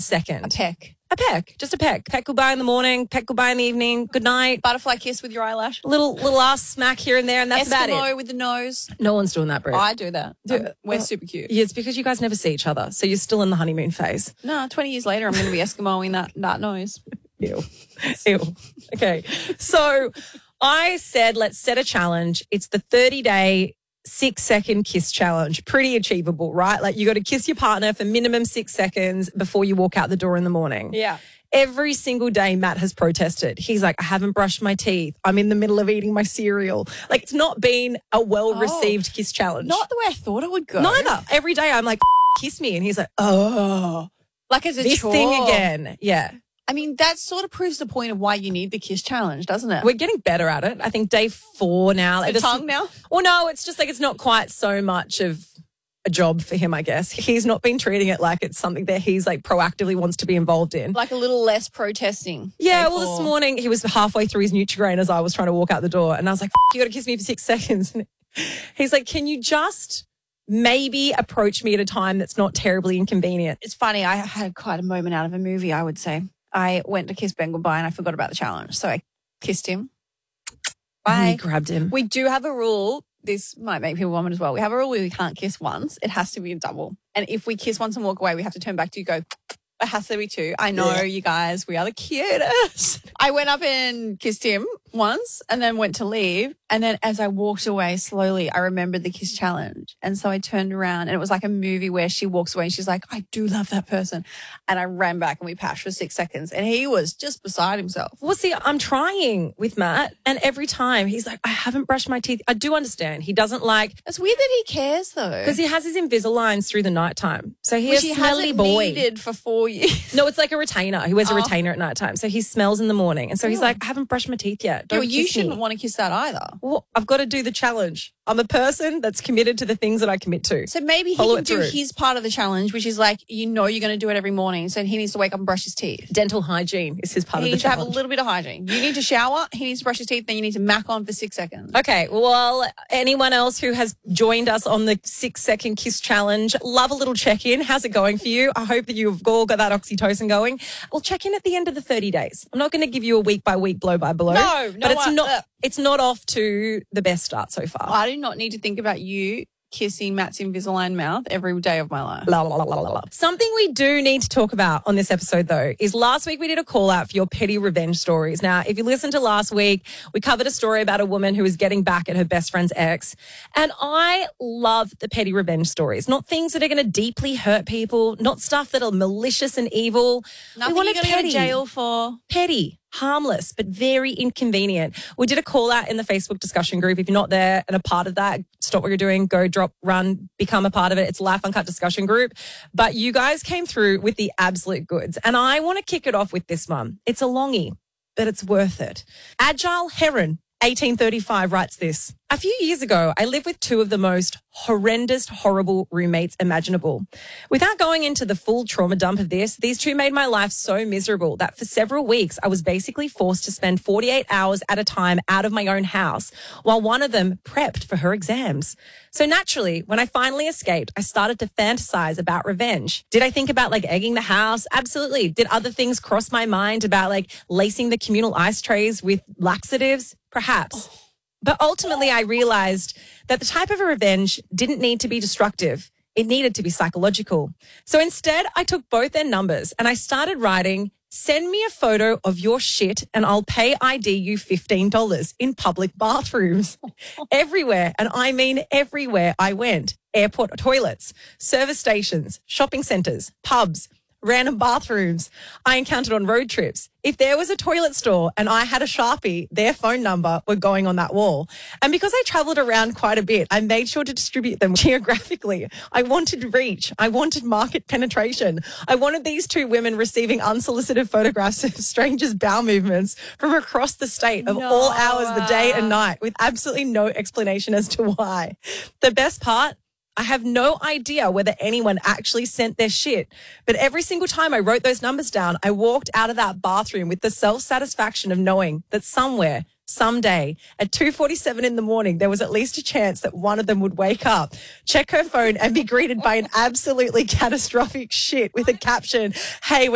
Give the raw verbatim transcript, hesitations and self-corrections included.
second. A peck. A peck, just a peck. Peck goodbye in the morning, peck goodbye in the evening, good night. Butterfly kiss with your eyelash. Little little ass smack here and there, and that's about Eskimo it. with the nose. No one's doing that, Brit. I do that. Do- Um, we're well, super cute. Yeah, it's because you guys never see each other, so you're still in the honeymoon phase. No, twenty years later, I'm going to be Eskimoing that, that nose. Ew. Ew. Okay. So I said, let's set a challenge. It's the thirty-day six-second kiss challenge. Pretty achievable, right? Like you got to kiss your partner for minimum six seconds before you walk out the door in the morning. Yeah. Every single day, Matt has protested. He's like, I haven't brushed my teeth. I'm in the middle of eating my cereal. Like, it's not been a well-received Oh, kiss challenge. Not the way I thought it would go. Neither. Every day, I'm like, kiss me. And he's like, oh, Like as a this chore. thing again. Yeah. I mean, that sort of proves the point of why you need the kiss challenge, doesn't it? We're getting better at it. I think day four now. the It's- tongue now? Well, no, it's just like it's not quite so much of a job for him, I guess. He's not been treating it like it's something that he's like proactively wants to be involved in. Like a little less protesting. Yeah, day well, four. this morning he was halfway through his Nutri-Grain as I was trying to walk out the door, and I was like, F- you got to kiss me for six seconds. And he's like, can you just maybe approach me at a time that's not terribly inconvenient? It's funny. I had quite a moment out of a movie, I would say. I went to kiss Ben goodbye and I forgot about the challenge. So I kissed him. And Bye. he grabbed him. We do have a rule. This might make people vomit as well. We have a rule where we can't kiss once. It has to be a double. And if we kiss once and walk away, we have to turn back to you, go, it has to be two. I know, Yeah. you guys, we are the cutest. I went up and kissed him once and then went to leave. And then as I walked away slowly, I remembered the kiss challenge. And so I turned around and it was like a movie where she walks away and she's like, I do love that person. And I ran back and we patched for six seconds and he was just beside himself. Well, see, I'm trying with Matt, and every time he's like, I haven't brushed my teeth. I do understand. He doesn't like, It's weird that he cares though. because he has his Invisaligns through the nighttime. So he Which has he smelly hasn't boy. needed for four years. No, it's like a retainer. He wears a Oh. retainer at nighttime. So he smells in the morning. And so he's Oh. like, I haven't brushed my teeth yet. Yeah, Don't well, you kiss shouldn't me. want to kiss that either. Well, I've got to do the challenge. I'm a person that's committed to the things that I commit to. So maybe he Follow can it do through. his part of the challenge, which is like, you know, you're going to do it every morning. So he needs to wake up and brush his teeth. Dental hygiene is his part He of the needs to have a challenge. little bit of hygiene. You need to shower. He needs to brush his teeth. Then you need to mac on for six seconds. Okay, well, anyone else who has joined us on the six second kiss challenge, love a little check in. How's it going for you? I hope that you've all got that oxytocin going. We'll check in at the end of the thirty days. I'm not going to give you a week by week, blow by blow. No, no, but it's I- not. uh, It's not off to the best start so far. I do not need to think about you kissing Matt's Invisalign mouth every day of my life. La, la, la, la, la, la. Something we do need to talk about on this episode, though, is last week we did a call out for your petty revenge stories. Now, if you listened to last week, we covered a story about a woman who was getting back at her best friend's ex. And I love the petty revenge stories, not things that are going to deeply hurt people, not stuff that are malicious and evil. Nothing we want you're it going to go petty. to jail for. Petty, harmless, but very inconvenient. We did a call out in the Facebook discussion group. If you're not there and a part of that, stop what you're doing, go, drop, run, become a part of it. It's Life Uncut discussion group. But you guys came through with the absolute goods. And I want to kick it off with this one. It's a longie, but it's worth it. Agile Heron, eighteen thirty-five, writes this. A few years ago, I lived with two of the most horrendous, horrible roommates imaginable. Without going into the full trauma dump of this, these two made my life so miserable that for several weeks, I was basically forced to spend forty-eight hours at a time out of my own house while one of them prepped for her exams. So naturally, when I finally escaped, I started to fantasize about revenge. Did I think about like egging the house? Absolutely. Did other things cross my mind about like lacing the communal ice trays with laxatives? Perhaps. But ultimately, I realized that the type of a revenge didn't need to be destructive. It needed to be psychological. So instead, I took both their numbers and I started writing, send me a photo of your shit and I'll pay I D you fifteen dollars in public bathrooms. Everywhere, and I mean everywhere I went. Airport toilets, service stations, shopping centres, pubs, random bathrooms I encountered on road trips. If there was a toilet store and I had a Sharpie, their phone number were going on that wall. And because I travelled around quite a bit, I made sure to distribute them geographically. I wanted reach. I wanted market penetration. I wanted these two women receiving unsolicited photographs of strangers' bowel movements from across the state of No. all hours, the day and night, with absolutely no explanation as to why. The best part? I have no idea whether anyone actually sent their shit. But every single time I wrote those numbers down, I walked out of that bathroom with the self-satisfaction of knowing that somewhere, someday, at two forty-seven in the morning, there was at least a chance that one of them would wake up, check her phone, and be greeted by an absolutely catastrophic shit with a caption, hey,